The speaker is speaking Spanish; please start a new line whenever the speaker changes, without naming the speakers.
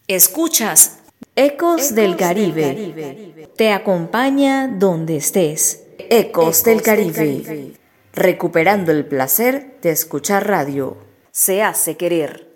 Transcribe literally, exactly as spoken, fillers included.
Escuchas Ecos del Caribe. Te acompaña donde estés. Ecos del Caribe. Recuperando el placer de escuchar radio. Se hace querer.